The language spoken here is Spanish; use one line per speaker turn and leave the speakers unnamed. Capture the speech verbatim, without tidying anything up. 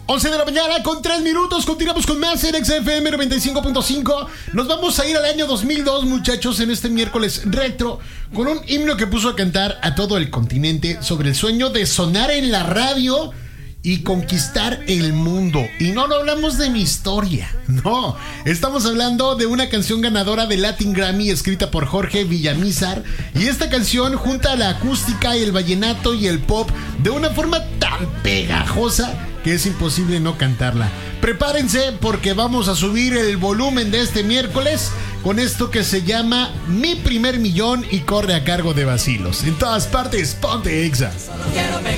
once de la mañana con tres minutos. Continuamos con más en X F M noventa y cinco punto cinco. Nos vamos a ir al año dos mil dos, muchachos, en este miércoles retro, con un himno que puso a cantar a todo el continente sobre el sueño de sonar en la radio y conquistar el mundo. Y no, no hablamos de mi historia, no. Estamos hablando de una canción ganadora de Latin Grammy escrita por Jorge Villamizar. Y esta canción junta la acústica, el vallenato y el pop de una forma tan pegajosa que es imposible no cantarla. Prepárense porque vamos a subir el volumen de este miércoles con esto que se llama Mi Primer Millón y corre a cargo de Bacilos. En todas partes, ponte Exa.